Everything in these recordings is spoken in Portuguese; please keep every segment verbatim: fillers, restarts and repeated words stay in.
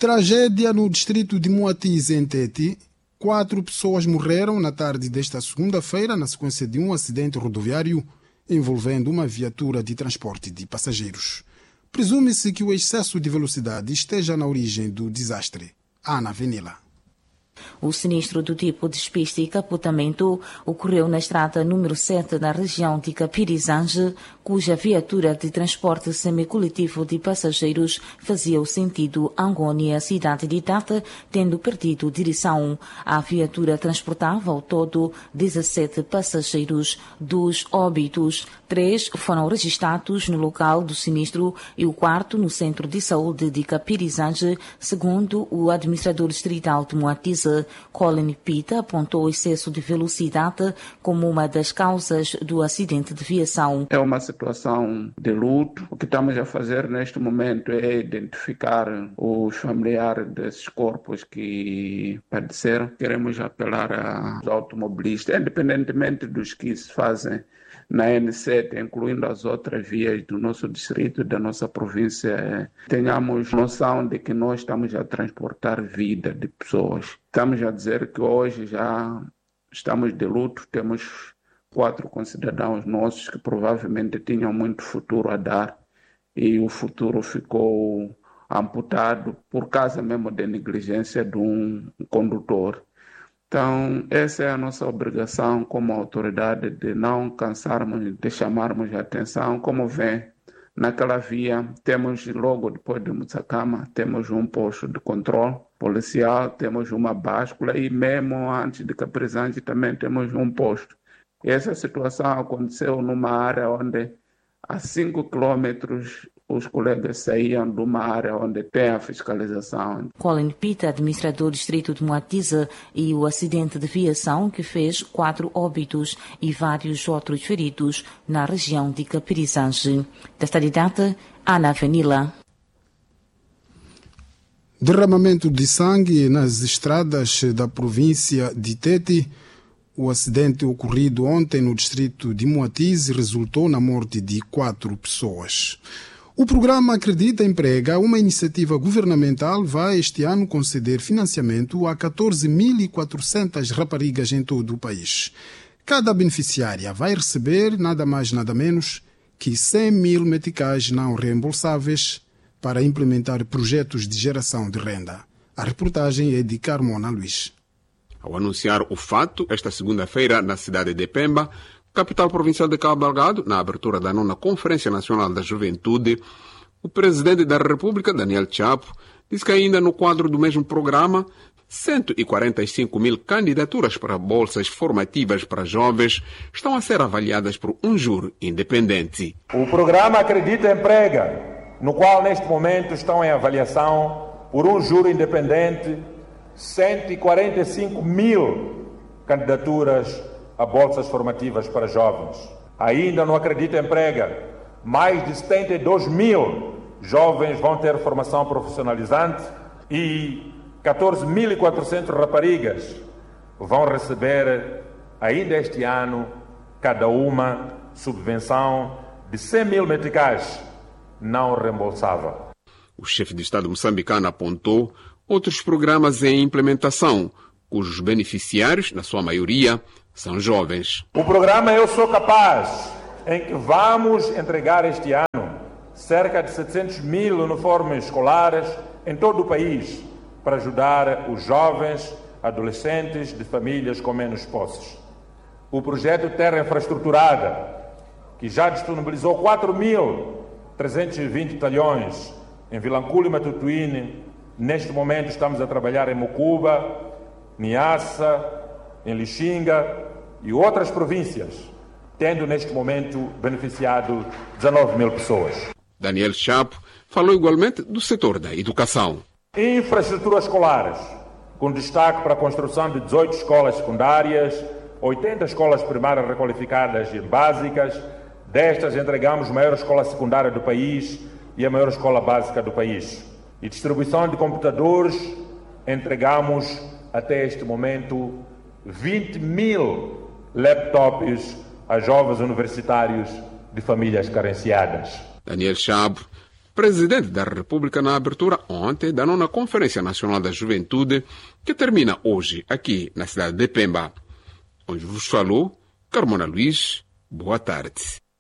Tragédia no distrito de Moatize, em Tete. Quatro pessoas morreram na tarde desta segunda-feira na sequência de um acidente rodoviário envolvendo uma viatura de transporte de passageiros. Presume-se que o excesso de velocidade esteja na origem do desastre. Ana Venila. O sinistro do tipo despiste e capotamento ocorreu na estrada número sete na região de Capirizange, cuja viatura de transporte semicoletivo de passageiros fazia o sentido Angônia, cidade de Tete, tendo perdido direção. A viatura transportava ao todo dezessete passageiros. Dos óbitos, três foram registrados no local do sinistro e o quarto no centro de saúde de Capirizange, segundo o administrador distrital de Moatize. Colin Pita apontou o excesso de velocidade como uma das causas do acidente de viação. É uma situação de luto. O que estamos a fazer neste momento é identificar os familiares desses corpos que padeceram. Queremos apelar aos automobilistas, independentemente dos que se fazem na N sete, incluindo as outras vias do nosso distrito, da nossa província, tenhamos noção de que nós estamos a transportar vida de pessoas. Estamos a dizer que hoje já estamos de luto, temos quatro concidadãos nossos que provavelmente tinham muito futuro a dar e o futuro ficou amputado por causa mesmo da negligência de um condutor. Então, essa é a nossa obrigação como autoridade de não cansarmos de chamarmos a atenção. Como vem, naquela via, temos logo depois de Mutsakama, temos um posto de controle policial, temos uma báscula e mesmo antes de Capirizange também temos um posto. Essa situação aconteceu numa área onde a cinco quilômetros os colegas saíam de uma área onde tem a fiscalização. Colin Pita, administrador do distrito de Moatize, e o acidente de viação que fez quatro óbitos e vários outros feridos na região de Capirizange. Desta data, Ana Venila. Derramamento de sangue nas estradas da província de Tete. O acidente ocorrido ontem no distrito de Moatize resultou na morte de quatro pessoas. O programa Acredita Emprega, uma iniciativa governamental, vai este ano conceder financiamento a catorze mil e quatrocentas raparigas em todo o país. Cada beneficiária vai receber nada mais nada menos que cem mil meticais não reembolsáveis para implementar projetos de geração de renda. A reportagem é de Carmona Luiz. Ao anunciar o fato, esta segunda-feira, na cidade de Pemba, capital provincial de Cabo Delgado, na abertura da nona Conferência Nacional da Juventude, o presidente da República, Daniel Chapo, disse que ainda no quadro do mesmo programa, cento e quarenta e cinco mil candidaturas para bolsas formativas para jovens estão a ser avaliadas por um júri independente. O programa Acredita Emprega, no qual neste momento estão em avaliação por um júri independente cento e quarenta e cinco mil candidaturas a bolsas formativas para jovens. Ainda no Acredita Emprega, mais de setenta e dois mil jovens vão ter formação profissionalizante e catorze mil e quatrocentas raparigas vão receber ainda este ano cada uma subvenção de cem mil meticais não reembolsável. O chefe de Estado moçambicano apontou outros programas em implementação, cujos beneficiários, na sua maioria, são jovens. O programa Eu Sou Capaz, em que vamos entregar este ano cerca de setecentos mil uniformes escolares em todo o país para ajudar os jovens, adolescentes de famílias com menos posses. O projeto Terra Infraestruturada, que já disponibilizou quatro mil trezentos e vinte talhões em Vilanculo e Matutuíne. Neste momento estamos a trabalhar em Mucuba, Niassa, em Lixinga e outras províncias, tendo neste momento beneficiado dezenove mil pessoas. Daniel Chapo falou igualmente do setor da educação. Infraestruturas escolares, com destaque para a construção de dezoito escolas secundárias, oitenta escolas primárias requalificadas e básicas. Destas entregamos a maior escola secundária do país e a maior escola básica do país. E distribuição de computadores, entregamos até este momento vinte mil laptops a jovens universitários de famílias carenciadas. Daniel Chapo presidente da República na abertura ontem da nona Conferência Nacional da Juventude, que termina hoje aqui na cidade de Pemba. Onde vos falou Carmona Luiz. Boa tarde.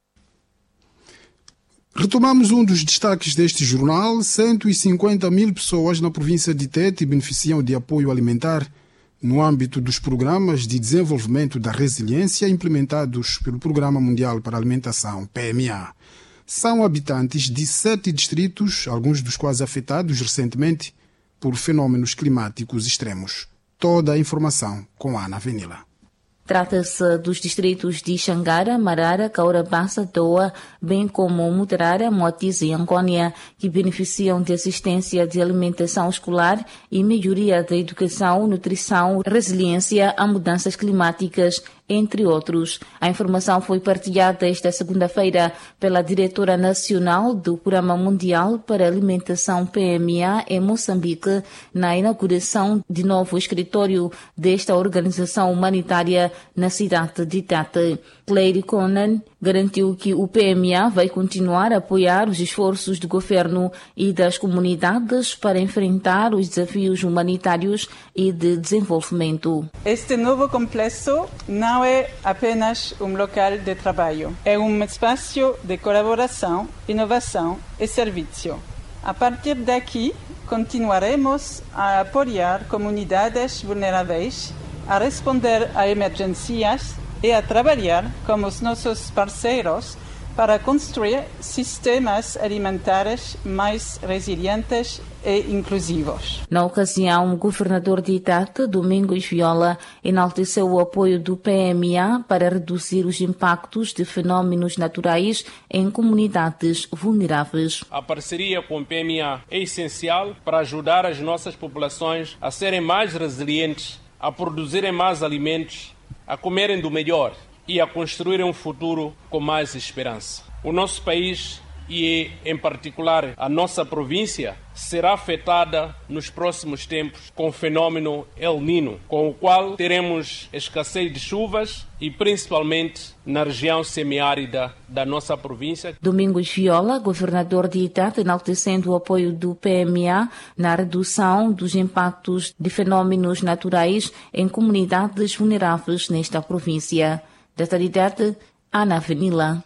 Retomamos um dos destaques deste jornal. cento e cinquenta mil pessoas na província de Tete beneficiam de apoio alimentar no âmbito dos programas de desenvolvimento da resiliência implementados pelo Programa Mundial para a Alimentação, P M A. São habitantes de sete distritos, alguns dos quais afetados recentemente por fenômenos climáticos extremos. Toda a informação com Ana Avenila. Trata-se dos distritos de Xangara, Marara, Caurabassa, Toa, bem como Mutarara, Moatize e Angônia, que beneficiam de assistência de alimentação escolar e melhoria da educação, nutrição, resiliência a mudanças climáticas, entre outros. A informação foi partilhada esta segunda-feira pela diretora nacional do Programa Mundial para a Alimentação P M A em Moçambique, na inauguração de novo escritório desta organização humanitária na cidade de Tete. Claire Conan garantiu que o P M A vai continuar a apoiar os esforços do governo e das comunidades para enfrentar os desafios humanitários e de desenvolvimento. Este novo complexo não é apenas um local de trabalho, é um espaço de colaboração, inovação e serviço. A partir daqui, continuaremos a apoiar comunidades vulneráveis, a responder a emergências e a trabalhar com os nossos parceiros para construir sistemas alimentares mais resilientes e inclusivos. Na ocasião, o governador de Tete, Domingos Viola, enalteceu o apoio do P M A para reduzir os impactos de fenômenos naturais em comunidades vulneráveis. A parceria com o P M A é essencial para ajudar as nossas populações a serem mais resilientes, a produzirem mais alimentos, a comerem do melhor e a construir um futuro com mais esperança. O nosso país, e em particular a nossa província, será afetada nos próximos tempos com o fenômeno El Niño, com o qual teremos escassez de chuvas e principalmente na região semiárida da nossa província. Domingos Viola, governador de Tete, enaltecendo o apoio do P M A na redução dos impactos de fenômenos naturais em comunidades vulneráveis nesta província. Da Tete, Ana Avenila.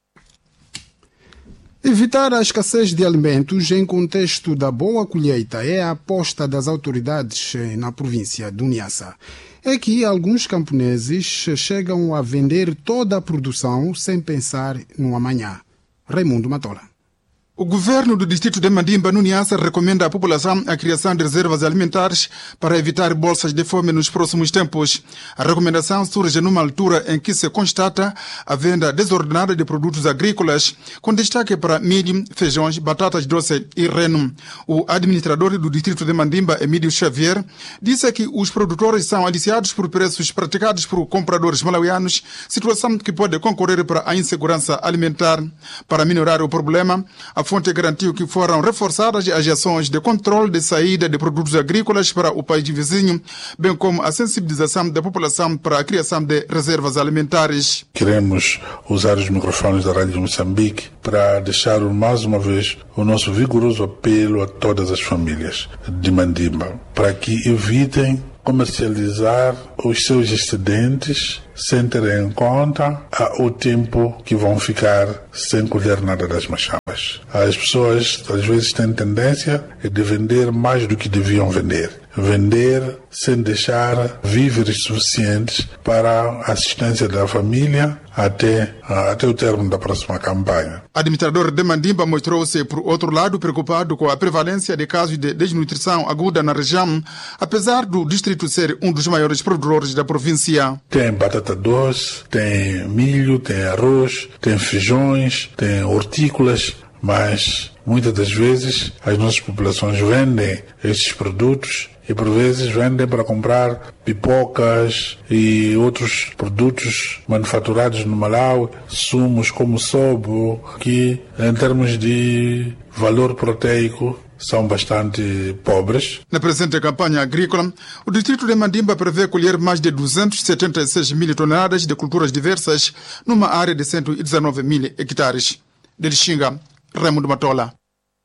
Evitar a escassez de alimentos em contexto da boa colheita é a aposta das autoridades na província do Niassa. É que alguns camponeses chegam a vender toda a produção sem pensar no amanhã. Raimundo Matola. O governo do distrito de Mandimba, no Niassa, recomenda à população a criação de reservas alimentares para evitar bolsas de fome nos próximos tempos. A recomendação surge numa altura em que se constata a venda desordenada de produtos agrícolas, com destaque para milho, feijões, batatas doces e reno. O administrador do distrito de Mandimba, Emílio Xavier, disse que os produtores são aliciados por preços praticados por compradores malauianos, situação que pode concorrer para a insegurança alimentar. Para minorar o problema, a fonte garantiu que foram reforçadas as ações de controle de saída de produtos agrícolas para o país vizinho, bem como a sensibilização da população para a criação de reservas alimentares. Queremos usar os microfones da Rádio Moçambique para deixar mais uma vez o nosso vigoroso apelo a todas as famílias de Mandimba, para que evitem comercializar os seus excedentes sem ter em conta o tempo que vão ficar sem colher nada das machamas. As pessoas às vezes têm tendência de vender mais do que deviam vender. Vender sem deixar víveres suficientes para a assistência da família até, até o término da próxima campanha. O administrador de Mandimba mostrou-se, por outro lado, preocupado com a prevalência de casos de desnutrição aguda na região, apesar do distrito ser um dos maiores produtores da província. Tem batata doce, tem milho, tem arroz, tem feijões, tem hortícolas, mas muitas das vezes as nossas populações vendem estes produtos e por vezes vendem para comprar pipocas e outros produtos manufaturados no Malawi, sumos como sobo, que em termos de valor proteico são bastante pobres. Na presente campanha agrícola, o distrito de Mandimba prevê colher mais de duzentos e setenta e seis mil toneladas de culturas diversas numa área de cento e dezenove mil hectares. De Lixinga, Raimundo Matola.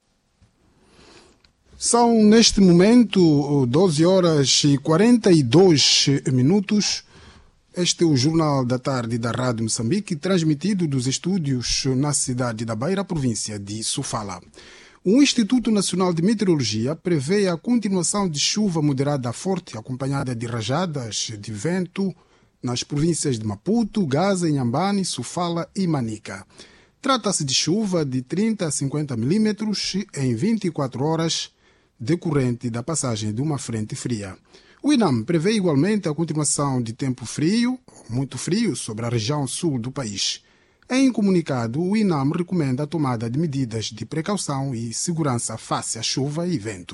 São, neste momento, doze horas e quarenta e dois minutos. Este é o Jornal da Tarde da Rádio Moçambique, transmitido dos estúdios na cidade da Beira, província de Sofala. O Instituto Nacional de Meteorologia prevê a continuação de chuva moderada a forte, acompanhada de rajadas de vento nas províncias de Maputo, Gaza, Inhambane, Sofala e Manica. Trata-se de chuva de trinta a cinquenta milímetros em vinte e quatro horas, decorrente da passagem de uma frente fria. O INAM prevê igualmente a continuação de tempo frio, muito frio, sobre a região sul do país. Em comunicado, o INAM recomenda a tomada de medidas de precaução e segurança face à chuva e vento.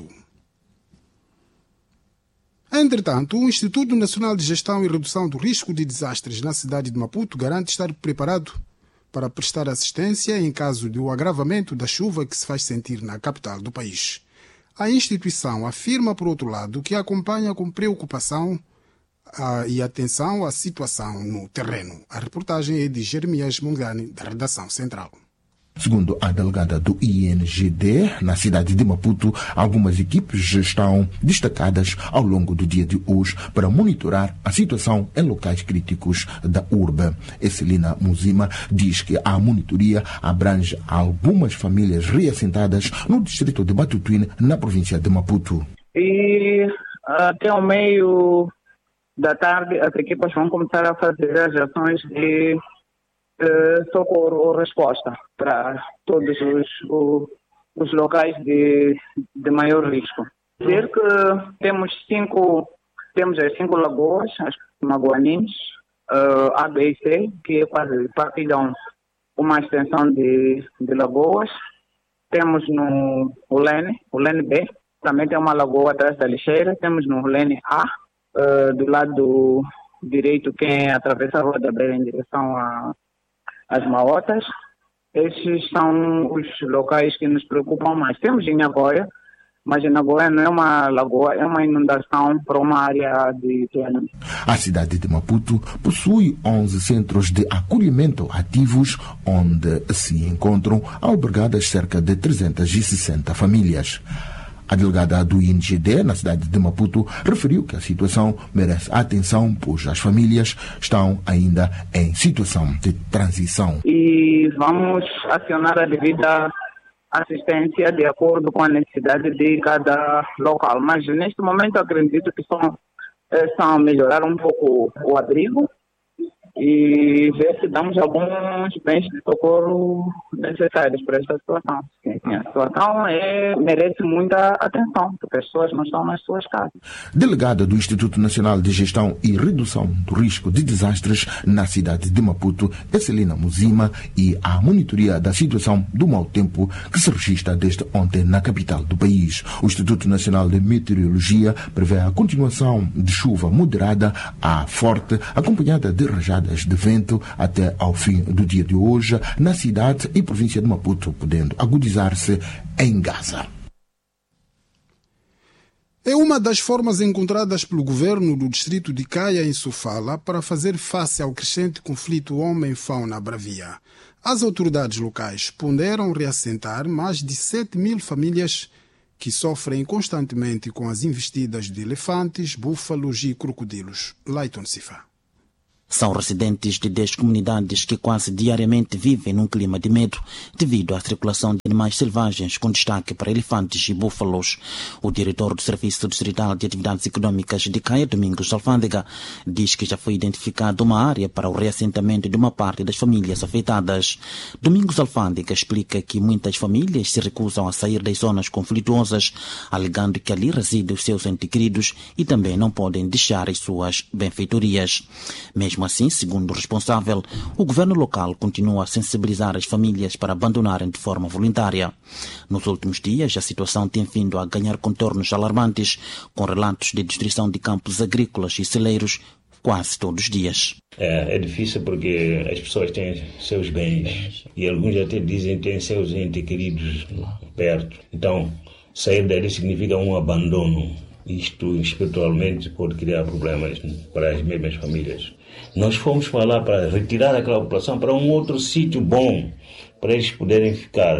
Entretanto, o Instituto Nacional de Gestão e Redução do Risco de Desastres na cidade de Maputo garante estar preparado para prestar assistência em caso de um agravamento da chuva que se faz sentir na capital do país. A instituição afirma, por outro lado, que acompanha com preocupação a, e atenção a situação no terreno. A reportagem é de Jeremias Mungani, da redação central. Segundo a delegada do I N G D, na cidade de Maputo, algumas equipes estão destacadas ao longo do dia de hoje para monitorar a situação em locais críticos da urbe. Esselina Muzima diz que a monitoria abrange algumas famílias reassentadas no distrito de Batutuine, na província de Maputo. E até o meio da tarde as equipas vão começar a fazer as ações de Uh, socorro ou resposta para todos os, os, os locais de, de maior risco. Dizer que temos cinco, temos as cinco lagoas, as Magoanins, uh, A, B e C, que é quase partilham uma extensão de, de lagoas. Temos no Ulene, Ulene B, também tem uma lagoa atrás da lixeira. Temos no Ulene A, uh, do lado direito, quem atravessa a Rua da Beira em direção a as Maotas. Esses são os locais que nos preocupam mais. Temos em Nagoya, mas em Nagoya não é uma lagoa, é uma inundação para uma área de terreno. A cidade de Maputo possui onze centros de acolhimento ativos, onde se encontram albergadas cerca de trezentas e sessenta famílias. A delegada do I N G D na cidade de Maputo referiu que a situação merece atenção, pois as famílias estão ainda em situação de transição. E vamos acionar a devida assistência de acordo com a necessidade de cada local. Mas neste momento acredito que são, são melhorar um pouco o abrigo e ver se damos alguns bens de socorro necessários para esta situação. Sim, sim, a situação é, merece muita atenção, porque as pessoas não estão nas suas casas. Delegada do Instituto Nacional de Gestão e Redução do Risco de Desastres na cidade de Maputo, Esselina Muzima, e a monitoria da situação do mau tempo que se registra desde ontem na capital do país. O Instituto Nacional de Meteorologia prevê a continuação de chuva moderada a forte, acompanhada de rajadas de vento até ao fim do dia de hoje na cidade e província de Maputo, podendo agudizar-se em Gaza. É uma das formas encontradas pelo governo do distrito de Caia, em Sofala, para fazer face ao crescente conflito homem-fauna bravia. As autoridades locais ponderam reassentar mais de sete mil famílias que sofrem constantemente com as investidas de elefantes, búfalos e crocodilos. Leiton Sifa. São residentes de dez comunidades que quase diariamente vivem num clima de medo devido à circulação de animais selvagens, com destaque para elefantes e búfalos. O diretor do Serviço Distrital de Atividades Econômicas de Caia, Domingos Alfândega, diz que já foi identificada uma área para o reassentamento de uma parte das famílias afetadas. Domingos Alfândega explica que muitas famílias se recusam a sair das zonas conflituosas, alegando que ali residem os seus entes queridos e também não podem deixar as suas benfeitorias. Mesmo assim, segundo o responsável, o governo local continua a sensibilizar as famílias para abandonarem de forma voluntária. Nos últimos dias, a situação tem vindo a ganhar contornos alarmantes, com relatos de destruição de campos agrícolas e celeiros quase todos os dias. É, é difícil porque as pessoas têm seus bens e alguns até dizem que têm seus entes queridos perto. Então, sair dali significa um abandono. Isto espiritualmente pode criar problemas para as mesmas famílias. Nós fomos falar para retirar aquela população para um outro sítio bom, para eles poderem ficar.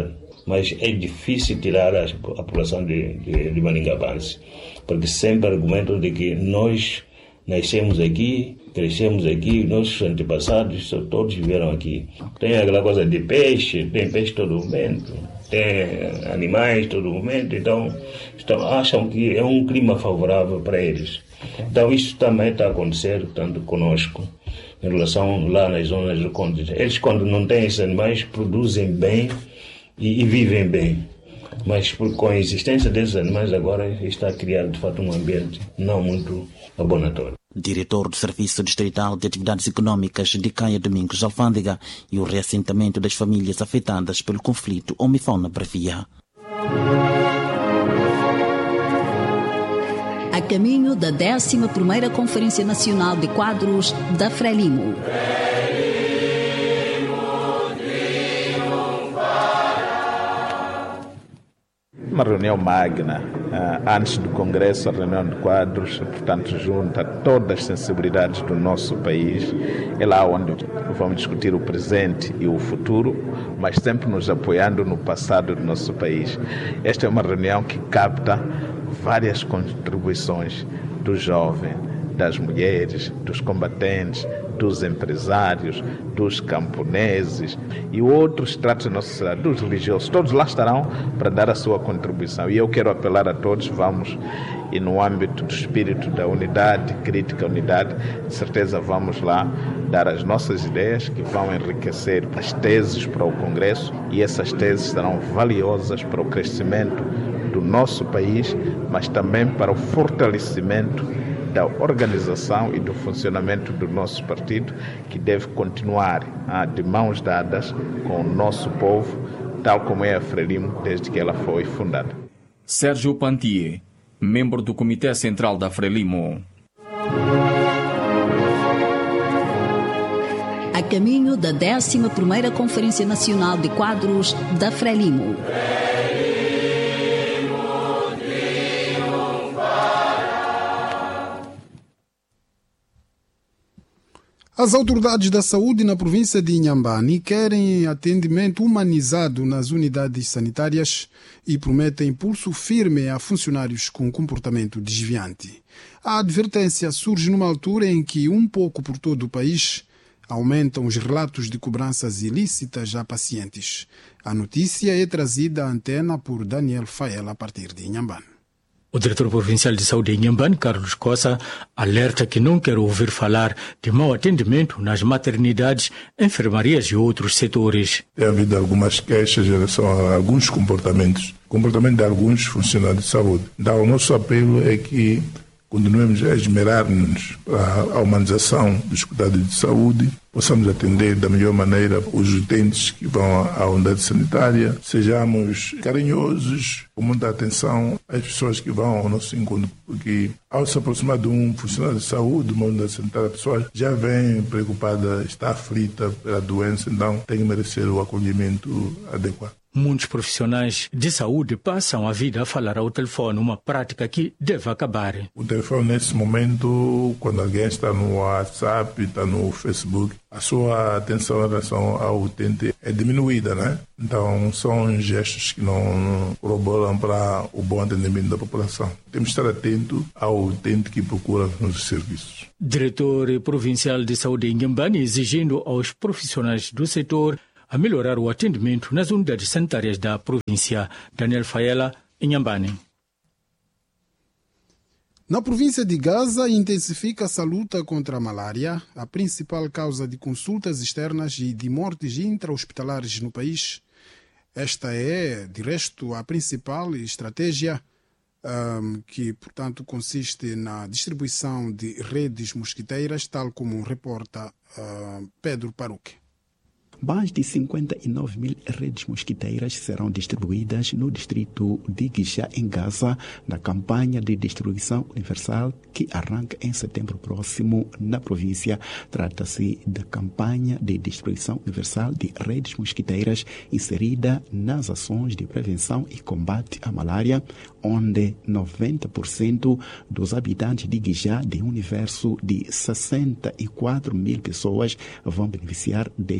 mas é difícil tirar a, a população de, de, de Maningabanse, porque sempre argumentam de que nós nascemos aqui, crescemos aqui, nossos antepassados todos viveram aqui. Tem aquela coisa de peixe, tem peixe todo momento, tem animais todo momento, então, então acham que é um clima favorável para eles. Então isso também está a acontecer tanto conosco, em relação lá nas zonas do conde. Eles, quando não têm esses animais, produzem bem e, e vivem bem. Mas por, com a existência desses animais agora está a criar de fato um ambiente não muito abonatório. Diretor do Serviço Distrital de Atividades Econômicas de Caia Domingos Alfândega e o reassentamento das famílias afetadas pelo conflito Homem-Fauna Bravia. A caminho da décima primeira Conferência Nacional de Quadros da Frelimo. Uma reunião magna, uh, antes do Congresso, a reunião de quadros, portanto, junta todas as sensibilidades do nosso país. É lá onde vamos discutir o presente e o futuro, mas sempre nos apoiando no passado do nosso país. Esta é uma reunião que capta várias contribuições do jovem, das mulheres, dos combatentes, dos empresários, dos camponeses e outros estratos da nossa sociedade, dos religiosos, todos lá estarão para dar a sua contribuição. E eu quero apelar a todos, vamos, e no âmbito do espírito da unidade, crítica à unidade, de certeza vamos lá dar as nossas ideias que vão enriquecer as teses para o Congresso, e essas teses serão valiosas para o crescimento do nosso país, mas também para o fortalecimento da organização e do funcionamento do nosso partido, que deve continuar ah, de mãos dadas com o nosso povo, tal como é a Frelimo desde que ela foi fundada. Sérgio Pantier, membro do Comitê Central da Frelimo. A caminho da décima primeira Conferência Nacional de Quadros da Frelimo. As autoridades da saúde na província de Inhambane querem atendimento humanizado nas unidades sanitárias e prometem pulso firme a funcionários com comportamento desviante. A advertência surge numa altura em que, um pouco por todo o país, aumentam os relatos de cobranças ilícitas a pacientes. A notícia é trazida à antena por Daniel Faela a partir de Inhambane. O diretor provincial de saúde em Inhambane, Carlos Coça, alerta que não quer ouvir falar de mau atendimento nas maternidades, enfermarias e outros setores. Tem havido algumas queixas em relação a alguns comportamentos, comportamento de alguns funcionários de saúde. Então, o nosso apelo é que continuemos a esmerar-nos para a humanização dos cuidados de saúde, possamos atender da melhor maneira os utentes que vão à unidade sanitária, sejamos carinhosos, com muita atenção às pessoas que vão ao nosso encontro, porque ao se aproximar de um funcionário de saúde, de uma unidade sanitária, a pessoa já vem preocupada, está aflita pela doença, então tem que merecer o acolhimento adequado. Muitos profissionais de saúde passam a vida a falar ao telefone, uma prática que deve acabar. O telefone, nesse momento, quando alguém está no WhatsApp, está no Facebook, a sua atenção em relação ao utente é diminuída, né? Então, são gestos que não corroboram para o bom atendimento da população. Temos que estar atento ao utente que procura nos serviços. Diretor provincial de saúde em Inhambane exigindo aos profissionais do setor a melhorar o atendimento nas unidades sanitárias da província. Daniel Faela, Inhambane. Na província de Gaza, intensifica-se a luta contra a malária, a principal causa de consultas externas e de mortes intra-hospitalares no país. Esta é, de resto, a principal estratégia um, que, portanto, consiste na distribuição de redes mosquiteiras, tal como reporta uh, Pedro Paruque. Mais de cinquenta e nove mil redes mosquiteiras serão distribuídas no distrito de Guixá, em Gaza, na campanha de distribuição universal que arranca em setembro próximo na província. Trata-se da campanha de distribuição universal de redes mosquiteiras inserida nas ações de prevenção e combate à malária, onde noventa por cento dos habitantes de Guixá, de um universo de sessenta e quatro mil pessoas, vão beneficiar deste material.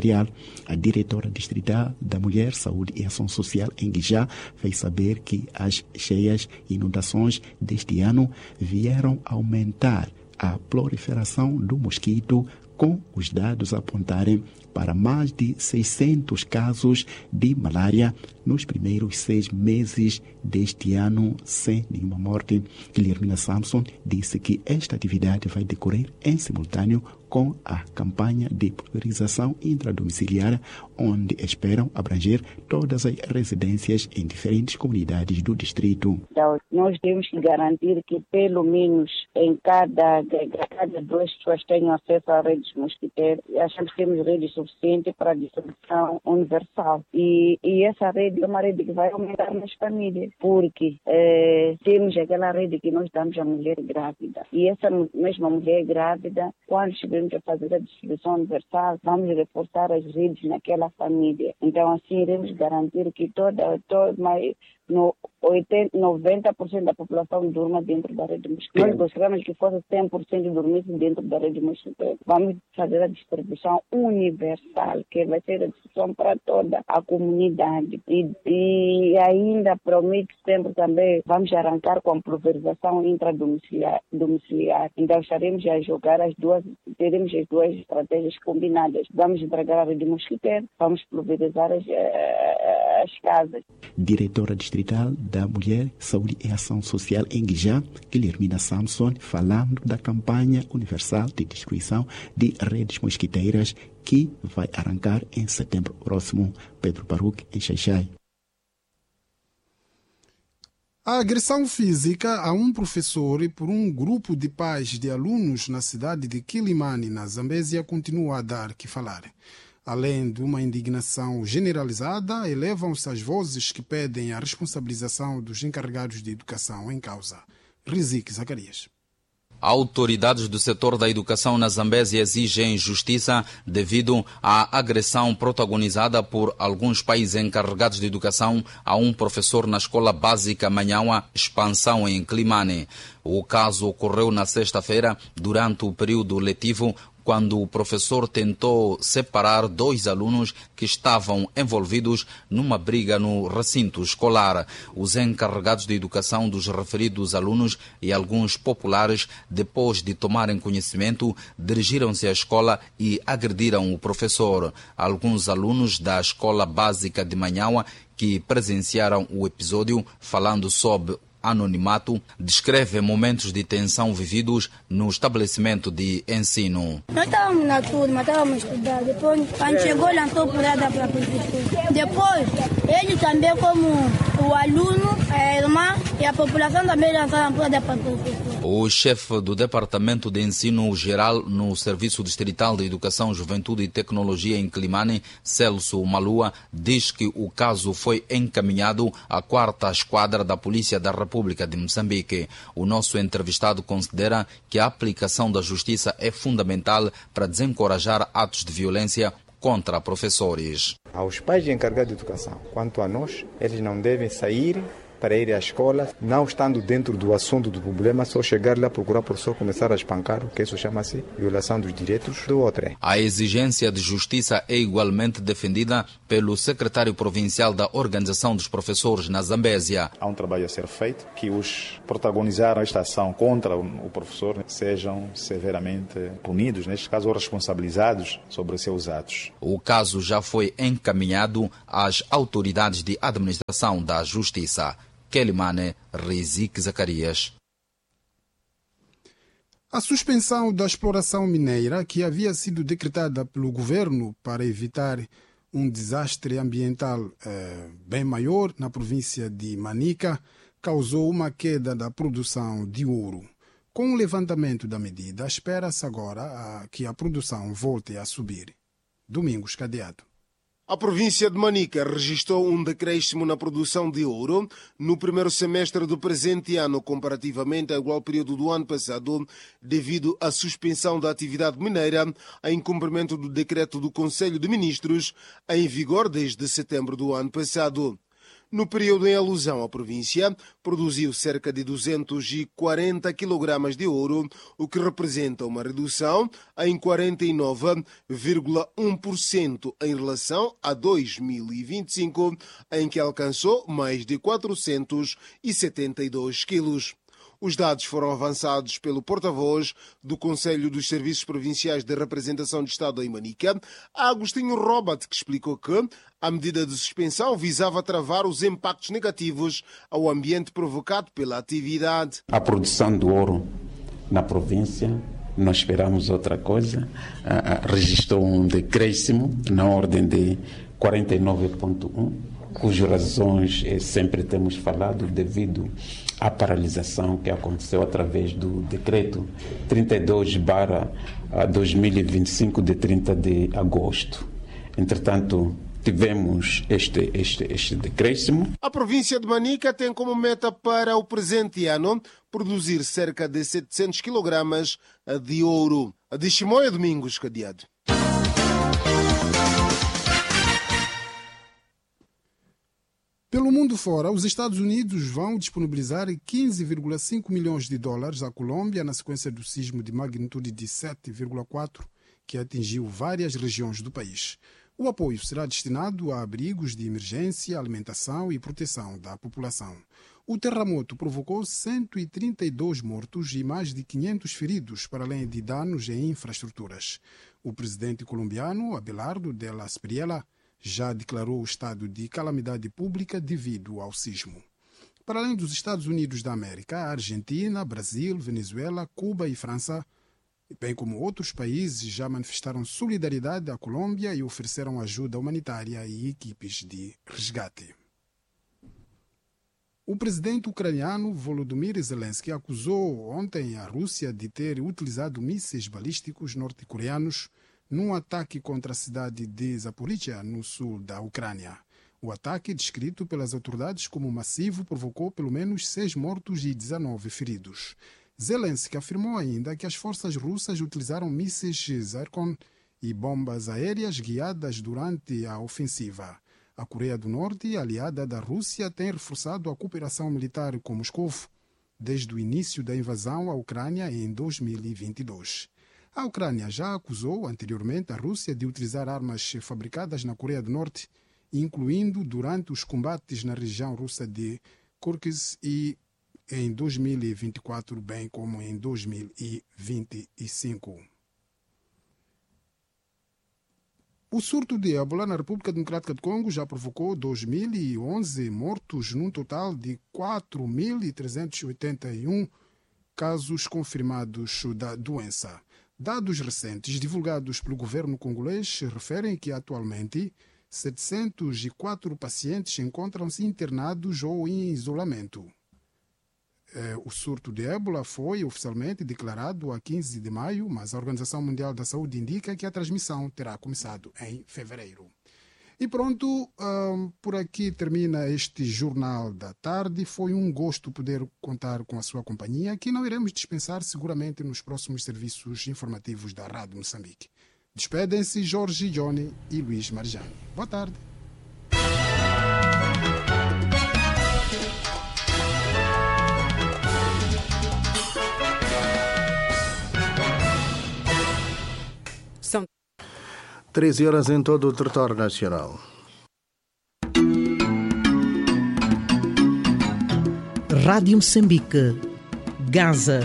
material. A diretora distrital da Mulher, Saúde e Ação Social em Guijá fez saber que as cheias e inundações deste ano vieram aumentar a proliferação do mosquito, com os dados a apontarem para mais de seiscentos casos de malária nos primeiros seis meses deste ano, sem nenhuma morte. Guilhermina Samson disse que esta atividade vai decorrer em simultâneo com a campanha de pulverização intradomiciliar, onde esperam abranger todas as residências em diferentes comunidades do distrito. Então, nós temos que garantir que pelo menos em cada, cada duas pessoas tenham acesso a redes mosquiteiras. Achamos que temos redes suficientes para a distribuição universal. E, e essa rede é uma rede que vai aumentar nas famílias, porque eh, temos aquela rede que nós damos à mulher grávida. E essa mesma mulher grávida, quando estivermos a fazer a distribuição universal, vamos reforçar as redes naquela família. Então, assim, iremos garantir que toda, toda mais, no, oitenta, noventa por cento da população durma dentro da rede mosquiteira. Nós gostaríamos que fosse cem por cento dormisse dentro da rede mosquiteira. Vamos fazer a distribuição universal, que vai ser a distribuição para toda a comunidade. E, e ainda promete sempre também, vamos arrancar com a pulverização intradomiciliar. Domiciliar. Então, estaremos a jogar as duas, teremos as duas estratégias combinadas. Vamos entregar a rede mosquiteira, vamos pulverizar as, as casas. Diretora distrital da Mulher, Saúde e Ação Social em Guijá, Guilhermina Samson, falando da campanha universal de destruição de redes mosquiteiras que vai arrancar em setembro próximo. Pedro Baruch, em Xaixai. A agressão física a um professor e por um grupo de pais de alunos na cidade de Quilimane, na Zambésia, continua a dar que falar. Além de uma indignação generalizada, elevam-se as vozes que pedem a responsabilização dos encarregados de educação em causa. Rizik Zacarias. Autoridades do setor da educação na Zambésia exigem justiça devido à agressão protagonizada por alguns pais encarregados de educação a um professor na escola básica Manhaua, Expansão, em Quilimane. O caso ocorreu na sexta-feira, durante o período letivo, quando o professor tentou separar dois alunos que estavam envolvidos numa briga no recinto escolar. Os encarregados de educação dos referidos alunos e alguns populares, depois de tomarem conhecimento, dirigiram-se à escola e agrediram o professor. Alguns alunos da escola básica de Manhaua que presenciaram o episódio, falando sob anonimato, descreve momentos de tensão vividos no estabelecimento de ensino. Nós estávamos na turma, estávamos estudando. Depois, quando chegou, lançou porrada para a professora. Depois, ele também, como o aluno, a irmã e a população também lançaram porrada para a professora. O chefe do Departamento de Ensino Geral no Serviço Distrital de Educação, Juventude e Tecnologia em Quilimane, Celso Malua, diz que o caso foi encaminhado à quarta esquadra da Polícia da República de Moçambique. O nosso entrevistado considera que a aplicação da justiça é fundamental para desencorajar atos de violência contra professores. Aos pais encarregados de educação, quanto a nós, eles não devem sair para ir à escola, não estando dentro do assunto do problema, só chegar lá, procurar o professor, começar a espancar, o que isso chama-se violação dos direitos do outro. A exigência de justiça é igualmente defendida pelo secretário provincial da Organização dos Professores na Zambésia. Há um trabalho a ser feito, que os protagonizaram esta ação contra o professor sejam severamente punidos, neste caso, ou responsabilizados sobre os seus atos. O caso já foi encaminhado às autoridades de administração da justiça. Quilimane, Rizik Zacarias. A suspensão da exploração mineira, que havia sido decretada pelo governo para evitar um desastre ambiental eh, bem maior na província de Manica, causou uma queda da produção de ouro. Com o levantamento da medida, espera-se agora a, que a produção volte a subir. Domingos Cadeado. A província de Manica registrou um decréscimo na produção de ouro no primeiro semestre do presente ano, comparativamente ao igual período do ano passado, devido à suspensão da atividade mineira em cumprimento do decreto do Conselho de Ministros, em vigor desde setembro do ano passado. No período em alusão, a província produziu cerca de duzentos e quarenta quilogramas de ouro, o que representa uma redução em quarenta e nove vírgula um por cento em relação a dois mil e vinte e cinco, em que alcançou mais de quatrocentos e setenta e dois quilos. Os dados foram avançados pelo porta-voz do Conselho dos Serviços Provinciais de Representação de Estado em Manica, Agostinho Robert, que explicou que a medida de suspensão visava travar os impactos negativos ao ambiente provocado pela atividade. A produção do ouro na província, não esperamos outra coisa, uh, registrou um decréscimo na ordem de quarenta e nove vírgula um, cujas razões eh, sempre temos falado devido à paralisação que aconteceu através do decreto trinta e dois barra dois mil e vinte e cinco de trinta de agosto. Entretanto, tivemos este, este, este decréscimo. A província de Manica tem como meta para o presente ano produzir cerca de setecentos quilogramas de ouro. De Chimoio Domingos Cadeado. Pelo mundo fora, os Estados Unidos vão disponibilizar quinze vírgula cinco milhões de dólares à Colômbia na sequência do sismo de magnitude de sete vírgula quatro que atingiu várias regiões do país. O apoio será destinado a abrigos de emergência, alimentação e proteção da população. O terremoto provocou cento e trinta e dois mortos e mais de quinhentos feridos, para além de danos em infraestruturas. O presidente colombiano, Abelardo de la Espriella, já declarou o estado de calamidade pública devido ao sismo. Para além dos Estados Unidos da América, a Argentina, Brasil, Venezuela, Cuba e França, bem como outros países, já manifestaram solidariedade à Colômbia e ofereceram ajuda humanitária e equipes de resgate. O presidente ucraniano Volodymyr Zelensky acusou ontem a Rússia de ter utilizado mísseis balísticos norte-coreanos num ataque contra a cidade de Zaporizhia, no sul da Ucrânia. O ataque, descrito pelas autoridades como massivo, provocou pelo menos seis mortos e dezenove feridos. Zelensky afirmou ainda que as forças russas utilizaram mísseis Zircon e bombas aéreas guiadas durante a ofensiva. A Coreia do Norte, aliada da Rússia, tem reforçado a cooperação militar com Moscou desde o início da invasão à Ucrânia em dois mil e vinte e dois. A Ucrânia já acusou anteriormente a Rússia de utilizar armas fabricadas na Coreia do Norte, incluindo durante os combates na região russa de Kursk e em dois mil e vinte e quatro, bem como em dois mil e vinte e cinco. O surto de ébola na República Democrática do Congo já provocou dois mil e onze mortos, num total de quatro mil trezentos e oitenta e um casos confirmados da doença. Dados recentes divulgados pelo governo congolês referem que atualmente setecentos e quatro pacientes encontram-se internados ou em isolamento. O surto de ébola foi oficialmente declarado a quinze de maio, mas a Organização Mundial da Saúde indica que a transmissão terá começado em fevereiro. E pronto, um, por aqui termina este Jornal da Tarde. Foi um gosto poder contar com a sua companhia, que não iremos dispensar seguramente nos próximos serviços informativos da Rádio Moçambique. Despedem-se Jorge Johnny e Luís Marjano. Boa tarde. São treze horas em todo o território nacional. Rádio Moçambique, Gaza.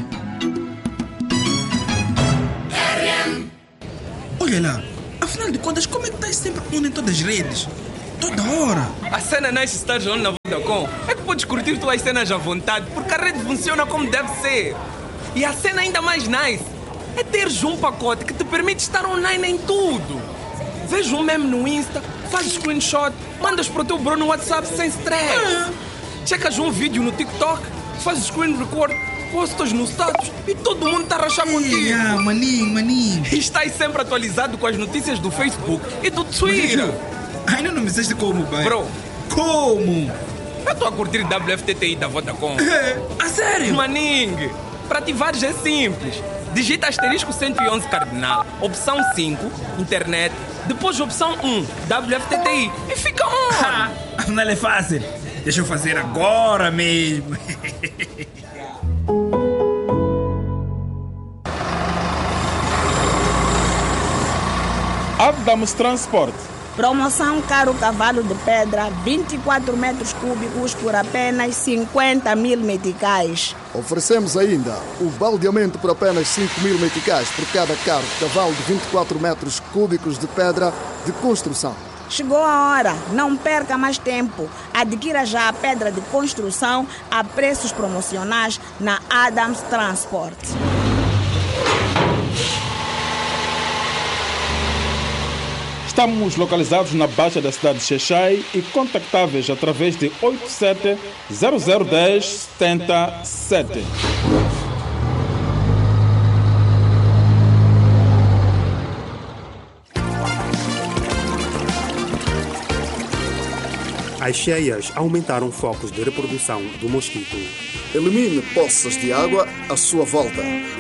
Olha lá, afinal de contas, como é que estás sempre on em todas as redes? Toda hora. A cena nice estar on na Vodacom é que podes curtir tuas cenas à vontade, porque a rede funciona como deve ser. E a cena ainda mais nice é teres um pacote que te permite estar online em tudo. Veja um meme no Insta, fazes screenshot, mandas para o teu bro no WhatsApp sem stress. É. Checas um vídeo no TikTok, fazes screen record, postas no status e todo mundo está a rachar contigo. Yeah, maninho, maninho. E estás sempre atualizado com as notícias do Facebook e do Twitter. Ainda não me disseste como, pai. Bro, como? Eu estou a curtir W F T T I da Vodacom. É, a sério? Maninho, para ativares é simples. Digita asterisco cento e onze cardinal, opção cinco, internet, depois opção um, W F T T I e fica on. Afinal é fácil. Deixa eu fazer agora mesmo. Adams Transport. Promoção Caro Cavalo de Pedra, vinte e quatro metros cúbicos por apenas cinquenta mil meticais. Oferecemos ainda o baldeamento por apenas cinco mil meticais por cada carro cavalo de vinte e quatro metros cúbicos de pedra de construção. Chegou a hora, não perca mais tempo. Adquira já a pedra de construção a preços promocionais na Adams Transport. Estamos localizados na Baixa da cidade de Xai e contactáveis através de oito sete zero zero um zero sete sete. As cheias aumentaram focos de reprodução do mosquito. Elimine poças de água à sua volta.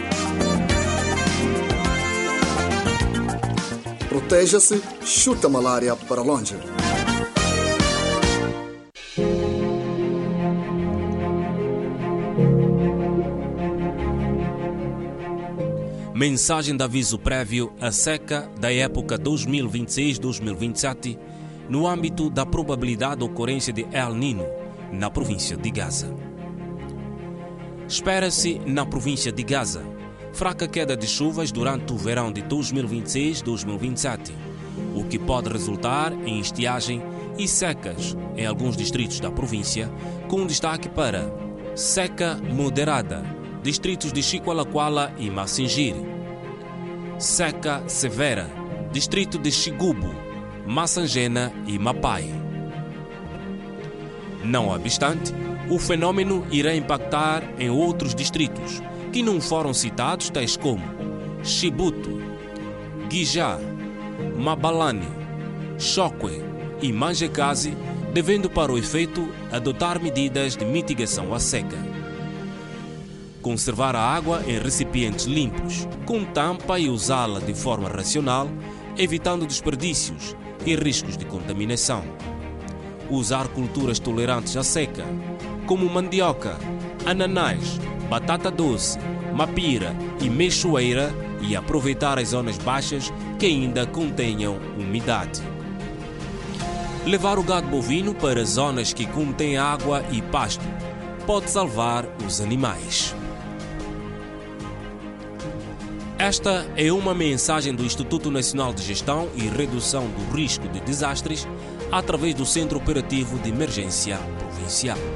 Proteja-se, chuta a malária para longe. Mensagem de aviso prévio à seca da época dois mil e vinte e seis a dois mil e vinte e sete no âmbito da probabilidade de ocorrência de El Niño na província de Gaza. Espera-se na província de Gaza fraca queda de chuvas durante o verão de dois mil e vinte e seis a dois mil e vinte e sete, o que pode resultar em estiagem e secas em alguns distritos da província, com destaque para seca moderada, distritos de Chiqualaquala e Massingir, seca severa, distrito de Xigubo, Massangena e Mapai. Não obstante, o fenômeno irá impactar em outros distritos que não foram citados, tais como Chibuto, Guijá, Mabalane, Chokwe e Manjekazi, devendo para o efeito adotar medidas de mitigação à seca. Conservar a água em recipientes limpos, com tampa e usá-la de forma racional, evitando desperdícios e riscos de contaminação. Usar culturas tolerantes à seca, como mandioca, ananás, batata doce, mapira e mexoeira, e aproveitar as zonas baixas que ainda contenham umidade. Levar o gado bovino para zonas que contêm água e pasto pode salvar os animais. Esta é uma mensagem do Instituto Nacional de Gestão e Redução do Risco de Desastres através do Centro Operativo de Emergência Provincial.